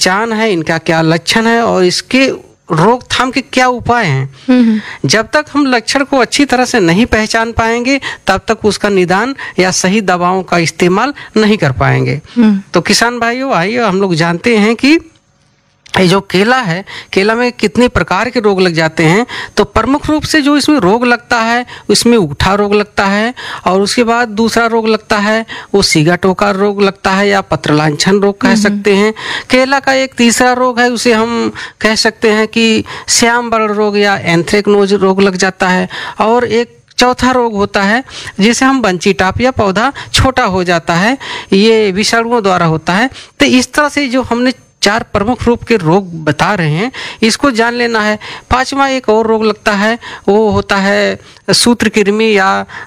पहचान है, इनका क्या लक्षण है और इसके रोकथाम के क्या उपाय हैं। जब तक हम लक्षण को अच्छी तरह से नहीं पहचान पाएंगे तब तक उसका निदान या सही दवाओं का इस्तेमाल नहीं कर पाएंगे। तो किसान भाइयों, आइए हम लोग जानते हैं कि ये जो केला है, केला में कितने प्रकार के रोग लग जाते हैं। तो प्रमुख रूप से जो इसमें रोग लगता है उसमें उगठा रोग लगता है, और उसके बाद दूसरा रोग लगता है वो सीगा टोका रोग लगता है या पत्रलांछन रोग कह सकते हैं। केला का एक तीसरा रोग है, उसे हम कह सकते हैं कि श्याम बर्ण रोग या एंथ्रेक्नोज रोग लग जाता है। और एक चौथा रोग होता है जिसे हम बंची टाप या पौधा छोटा हो जाता है, ये विषाणुओं द्वारा होता है। तो इस तरह से जो हमने 4 प्रमुख रूप के रोग बता रहे हैं, इसको जान लेना है। 5वां एक और रोग लगता है, वो होता है सूत्रकृमि या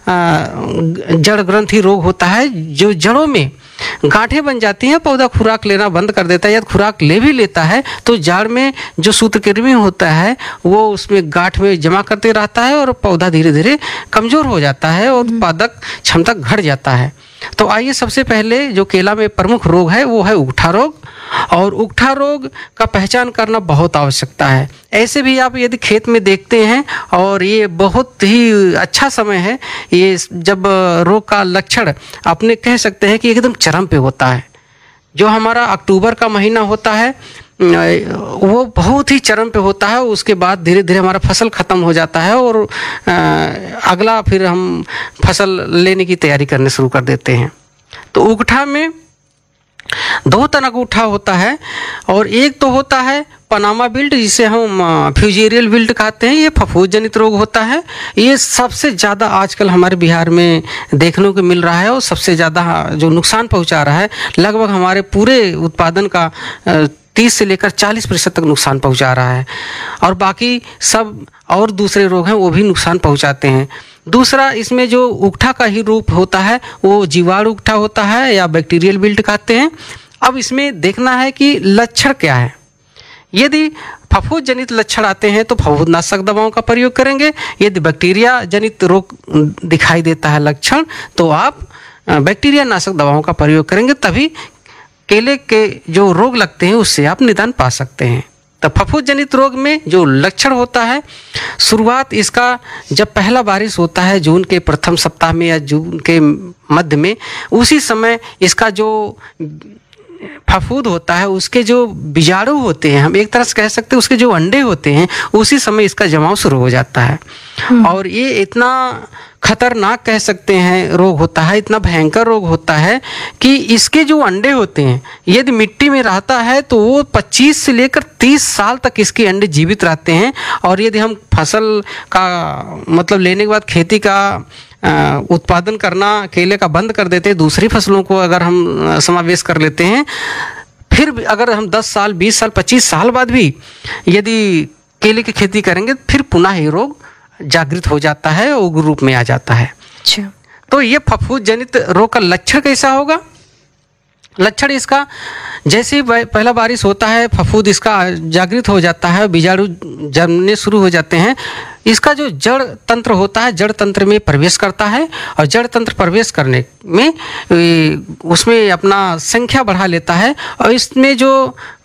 जड़ ग्रंथि रोग होता है, जो जड़ों में गांठें बन जाती हैं, पौधा खुराक लेना बंद कर देता है या खुराक ले भी लेता है तो जड़ में जो सूत्रकृमि होता है वो उसमें गांठ में जमा करते रहता है और पौधा धीरे धीरे कमजोर हो जाता है और उत्पादक क्षमता घट जाता है। तो आइए सबसे पहले जो केला में प्रमुख रोग है वो है उगठा रोग, और उगठा रोग का पहचान करना बहुत आवश्यकता है। ऐसे भी आप यदि खेत में देखते हैं, और ये बहुत ही अच्छा समय है ये जब रोग का लक्षण अपने कह सकते हैं कि एकदम चरम पे होता है। जो हमारा अक्टूबर का महीना होता है वो बहुत ही चरम पे होता है, उसके बाद धीरे धीरे हमारा फसल ख़त्म हो जाता है और अगला फिर हम फसल लेने की तैयारी करने शुरू कर देते हैं। तो उगठा में 2 तरह का उगठा होता है, और एक तो होता है पनामा बिल्ट जिसे हम फ्यूजेरियल बिल्ट कहते हैं, ये फफूंद जनित रोग होता है। ये सबसे ज़्यादा आजकल हमारे बिहार में देखने को मिल रहा है और सबसे ज़्यादा जो नुकसान पहुंचा रहा है, लगभग हमारे पूरे उत्पादन का 30 से लेकर 40% तक नुकसान पहुंचा रहा है। और बाकी सब और दूसरे रोग हैं वो भी नुकसान पहुंचाते हैं। दूसरा इसमें जो उगठा का ही रूप होता है वो जीवाणु उगठा होता है या बैक्टीरियल बिल्ट कहते हैं। अब इसमें देखना है कि लक्षण क्या है। यदि फफूंद जनित लक्षण आते हैं तो फफूंदनाशक दवाओं का प्रयोग करेंगे। यदि बैक्टीरिया जनित रोग दिखाई देता है लक्षण तो आप बैक्टीरिया नाशक दवाओं का प्रयोग करेंगे, तभी केले के जो रोग लगते हैं उससे आप निदान पा सकते हैं। तो फफूंद जनित रोग में जो लक्षण होता है, शुरुआत इसका जब पहला बारिश होता है जून के प्रथम सप्ताह में या जून के मध्य में, उसी समय इसका जो फफूंद होता है उसके जो बीजाणु होते हैं, हम एक तरह से कह सकते हैं उसके जो अंडे होते हैं, उसी समय इसका जमाव शुरू हो जाता है। और ये इतना खतरनाक कह सकते हैं रोग होता है, इतना भयंकर रोग होता है कि इसके जो अंडे होते हैं यदि मिट्टी में रहता है तो वो 25 से लेकर 30 साल तक इसके अंडे जीवित रहते हैं। और यदि हम फसल का मतलब लेने के बाद खेती का उत्पादन करना केले का बंद कर देते हैं, दूसरी फसलों को अगर हम समावेश कर लेते हैं, फिर भी अगर हम 10 साल 20 साल 25 साल बाद भी यदि केले की खेती करेंगे फिर पुनः ये रोग जागृत हो जाता है, उग्र रूप में आ जाता है। अच्छा, तो ये फफूंद जनित रोग का लक्षण कैसा होगा? लक्षण इसका जैसे पहला बारिश होता है फफूंद इसका जागृत हो जाता है, बीजाणु जमने शुरू हो जाते हैं। इसका जो जड़ तंत्र होता है जड़ तंत्र में प्रवेश करता है, और जड़ तंत्र प्रवेश करने में उसमें अपना संख्या बढ़ा लेता है, और इसमें जो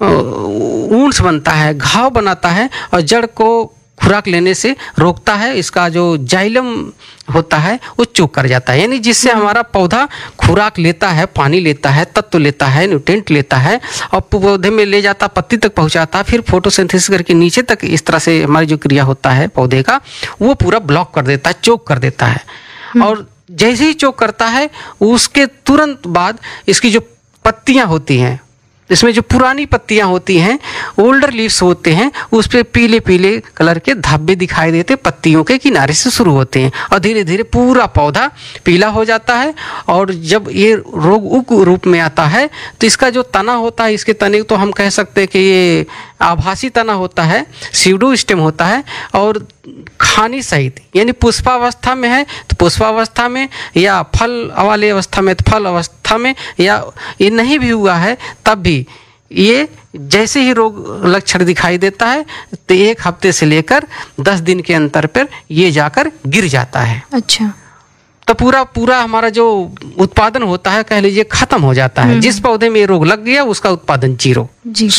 ऊंस बनता है, घाव बनाता है और जड़ को खुराक लेने से रोकता है। इसका जो जाइलम होता है वो चूक कर जाता है, यानी जिससे हमारा पौधा खुराक लेता है, पानी लेता है, तत्व लेता है, न्यूट्रिएंट लेता है और पौधे में ले जाता, पत्ती तक पहुंचाता है, फिर फोटोसिंथेसिस करके नीचे तक इस तरह से हमारी जो क्रिया होता है पौधे का वो पूरा ब्लॉक कर देता है, चोक कर देता है। और जैसे ही चोक करता है उसके तुरंत बाद इसकी जो पत्तियां होती हैं, इसमें जो पुरानी पत्तियां होती हैं, ओल्डर लीव्स होते हैं, उस पर पीले पीले कलर के धब्बे दिखाई देते, पत्तियों के किनारे से शुरू होते हैं और धीरे धीरे पूरा पौधा पीला हो जाता है। और जब ये रोग उग्र रूप में आता है तो इसका जो तना होता है, इसके तने तो हम कह सकते हैं कि ये आभासी तना होता है, सीडो स्टेम होता है, और खानी सहित यानी पुष्पावस्था में है तो पुष्पावस्था में, या फल वाली अवस्था में तो फल अवस्था में, या ये नहीं भी हुआ है तब भी ये जैसे ही रोग लक्षण दिखाई देता है तो 1 हफ्ते से लेकर 10 दिन के अंतर पर ये जाकर गिर जाता है। अच्छा, तो पूरा हमारा जो उत्पादन होता है कह लीजिए खत्म हो जाता है। जिस पौधे में ये रोग लग गया उसका उत्पादन 0। जी।